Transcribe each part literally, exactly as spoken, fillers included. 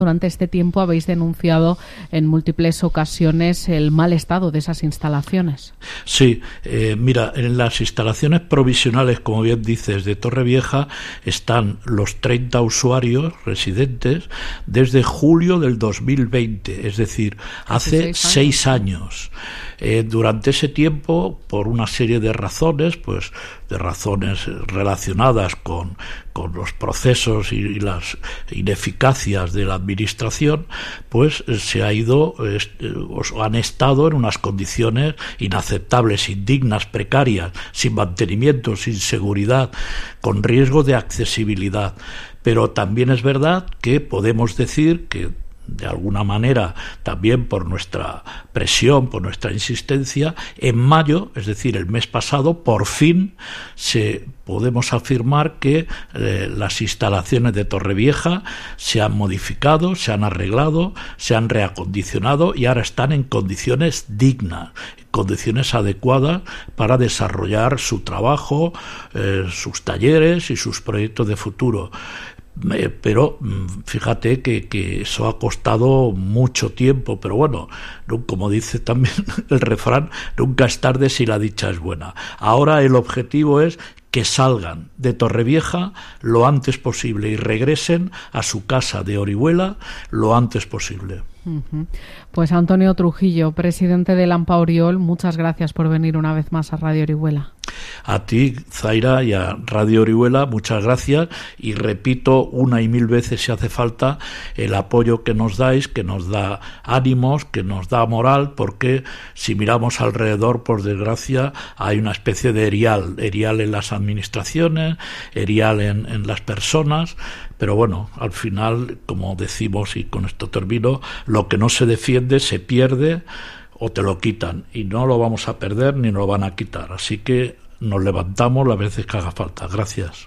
Durante este tiempo habéis denunciado en múltiples ocasiones el mal estado de esas instalaciones. Sí, eh, mira, en las instalaciones provisionales, como bien dices, de Torrevieja están los treinta usuarios residentes desde julio del dos mil veinte, es decir, hace seis años. Eh, durante ese tiempo, por una serie de razones, pues de razones relacionadas con, con los procesos y, y las ineficacias de la administración, pues se ha ido, eh, han estado en unas condiciones inaceptables, indignas, precarias, sin mantenimiento, sin seguridad, con riesgo de accesibilidad. Pero también es verdad que podemos decir que de alguna manera, también por nuestra presión, por nuestra insistencia, en mayo, es decir, el mes pasado, por fin se podemos afirmar que eh, las instalaciones de Torrevieja se han modificado, se han arreglado, se han reacondicionado y ahora están en condiciones dignas, condiciones adecuadas para desarrollar su trabajo, eh, sus talleres y sus proyectos de futuro. Eh, pero fíjate que, que eso ha costado mucho tiempo, pero bueno, como dice también el refrán, nunca es tarde si la dicha es buena. Ahora el objetivo es que salgan de Torrevieja lo antes posible y regresen a su casa de Orihuela lo antes posible. Uh-huh. Pues Antonio Trujillo, presidente del AMPA Oriol, muchas gracias por venir una vez más a Radio Orihuela. A ti, Zaira, y a Radio Orihuela, muchas gracias, y repito una y mil veces si hace falta el apoyo que nos dais, que nos da ánimos, que nos da moral, porque si miramos alrededor, por desgracia, hay una especie de erial, erial en las administraciones, erial en, en las personas, pero bueno, al final, como decimos, y con esto termino, lo que no se defiende se pierde o te lo quitan, y no lo vamos a perder ni nos lo van a quitar, así que nos levantamos las veces que haga falta. Gracias.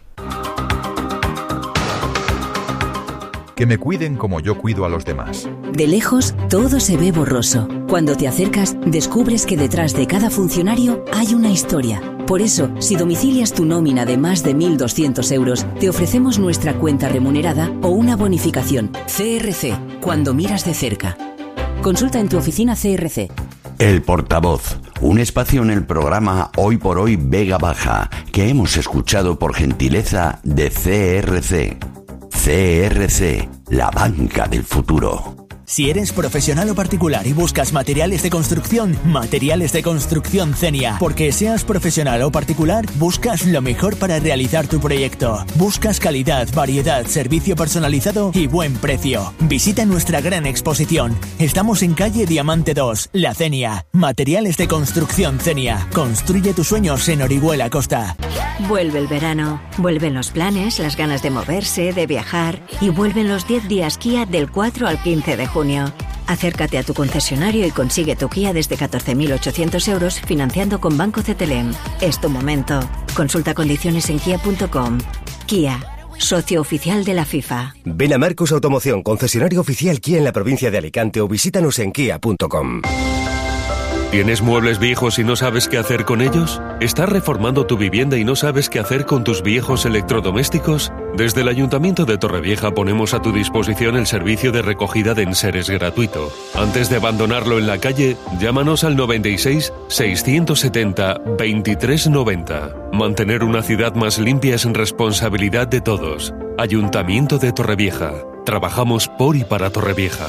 Que me cuiden como yo cuido a los demás. De lejos, todo se ve borroso. Cuando te acercas, descubres que detrás de cada funcionario hay una historia. Por eso, si domicilias tu nómina de más de mil doscientos euros, te ofrecemos nuestra cuenta remunerada o una bonificación. C R C, cuando miras de cerca. Consulta en tu oficina C R C. El Portavoz, un espacio en el programa Hoy por Hoy Vega Baja, que hemos escuchado por gentileza de C R C. C R C, la banca del futuro. Si eres profesional o particular y buscas materiales de construcción, Materiales de Construcción Cenia. Porque seas profesional o particular, buscas lo mejor para realizar tu proyecto. Buscas calidad, variedad, servicio personalizado y buen precio. Visita nuestra gran exposición. Estamos en calle Diamante dos, La Cenia. Materiales de Construcción Cenia. Construye tus sueños en Orihuela Costa. Vuelve el verano, vuelven los planes, las ganas de moverse, de viajar y vuelven los diez días Kia del cuatro al quince de junio. Acércate a tu concesionario y consigue tu Kia desde catorce mil ochocientos euros financiando con Banco Cetelem. Es tu momento. Consulta condiciones en kia punto com. Kia, socio oficial de la FIFA. Ven a Marcos Automoción, concesionario oficial Kia en la provincia de Alicante, o visítanos en kia punto com. ¿Tienes muebles viejos y no sabes qué hacer con ellos? ¿Estás reformando tu vivienda y no sabes qué hacer con tus viejos electrodomésticos? Desde el Ayuntamiento de Torrevieja ponemos a tu disposición el servicio de recogida de enseres gratuito. Antes de abandonarlo en la calle, llámanos al noventa y seis, seiscientos setenta, veintitrés noventa. Mantener una ciudad más limpia es responsabilidad de todos. Ayuntamiento de Torrevieja. Trabajamos por y para Torrevieja.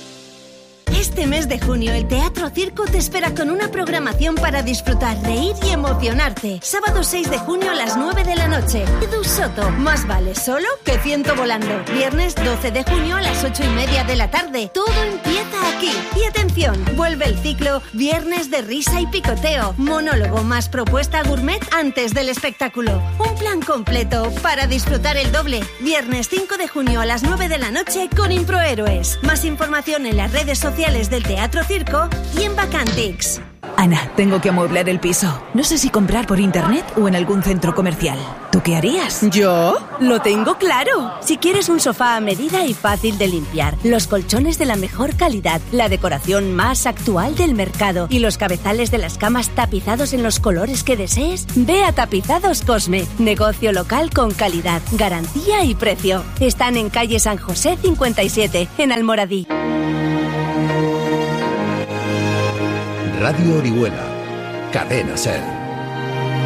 Este mes de junio el Teatro Circo te espera con una programación para disfrutar, reír y emocionarte. Sábado seis de junio a las nueve de la noche. Edu Soto, más vale solo que ciento volando. Viernes doce de junio a las ocho y media de la tarde. Todo empieza aquí. Y atención, vuelve el ciclo Viernes de risa y picoteo. Monólogo más propuesta gourmet antes del espectáculo. Un plan completo para disfrutar el doble. Viernes cinco de junio a las nueve de la noche con Improhéroes. Más información en las redes sociales del Teatro Circo y en Vacantix. Ana, tengo que amueblar el piso. No sé si comprar por internet o en algún centro comercial. ¿Tú qué harías? ¿Yo? Lo tengo claro. Si quieres un sofá a medida y fácil de limpiar, los colchones de la mejor calidad, la decoración más actual del mercado y los cabezales de las camas tapizados en los colores que desees, ve a Tapizados Cosme. Negocio local con calidad, garantía y precio. Están en calle San José cincuenta y siete, en Almoradí. Radio Orihuela, Cadena Ser.